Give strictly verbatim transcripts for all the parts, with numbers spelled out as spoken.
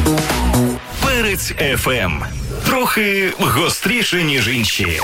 Перець еф ем. Трохи гостріше, ніж інші.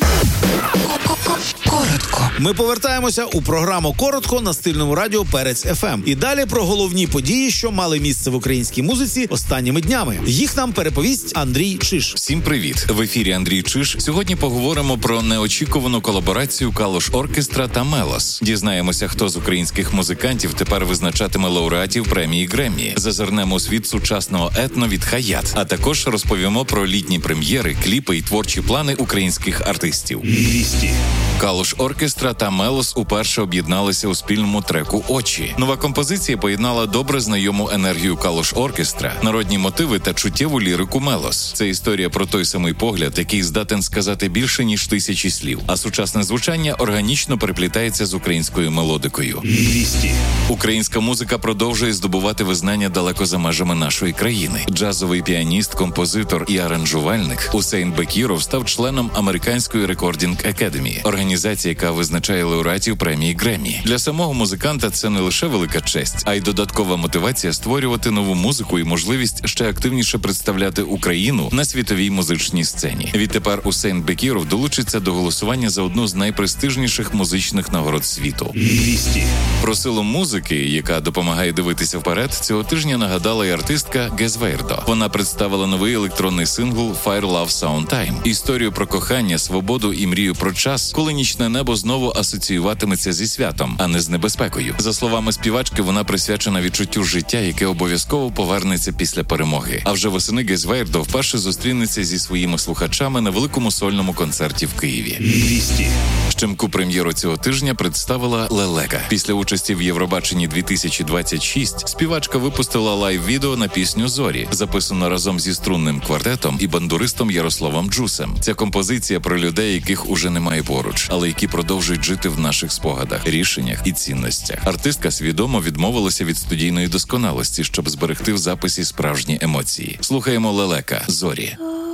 Коротко. Ми повертаємося у програму «Коротко» на стильному радіо Перець еф ем. І далі про головні події, що мали місце в українській музиці останніми днями. Їх нам переповість Андрій Чиж. Всім привіт! В ефірі Андрій Чиж. Сьогодні поговоримо про неочікувану колаборацію Калуш Оркестра та Мелос. Дізнаємося, хто з українських музикантів тепер визначатиме лауреатів премії Греммі. Зазирнемо у світ сучасного етно від Хаят. А також розповімо про літні прем'єри, кліпи і творчі плани українських артистів. Вісті. Калуш Оркестра та Мелос уперше об'єдналися у спільному треку «Очі». Нова композиція поєднала добре знайому енергію Калуш Оркестра, народні мотиви та чуттєву лірику Мелос. Це історія про той самий погляд, який здатен сказати більше, ніж тисячі слів. А сучасне звучання органічно переплітається з українською мелодикою. Вісті. Українська музика продовжує здобувати визнання далеко за межами нашої країни. Джазовий піаніст, композитор і аранжувальник Усейн Бекіров став членом американської Recording Academy, організації, яка визначає лауреатів премії Греммі. Для самого музиканта це не лише велика честь, а й додаткова мотивація створювати нову музику і можливість ще активніше представляти Україну на світовій музичній сцені. Відтепер Усейн Бекіров долучиться до голосування за одну з найпрестижніших музичних нагород світу. Вісті. Про силу музики, яка допомагає дивитися вперед, цього тижня нагадала й артистка Гезвейрдо. Вона представила новий електронний сингл «Fire Love Sound Time». Історію про кохання, свободу і мрію про час, коли нічне небо знову асоціюватиметься зі святом, а не з небезпекою. За словами співачки, вона присвячена відчуттю життя, яке обов'язково повернеться після перемоги. А вже восени Гезвейрдо вперше зустрінеться зі своїми слухачами на великому сольному концерті в Києві. Вісті. Щемку прем'єру цього тижня представила Лелека. Після участі в Євробаченні дві тисячі двадцять шість співачка випустила лайв-відео на пісню «Зорі», записану разом зі струнним квартетом і бандуристом Ярославом Джусем. Ця композиція про людей, яких уже немає поруч, але які продовжують жити в наших спогадах, рішеннях і цінностях. Артистка свідомо відмовилася від студійної досконалості, щоб зберегти в записі справжні емоції. Слухаємо Лелека «Зорі».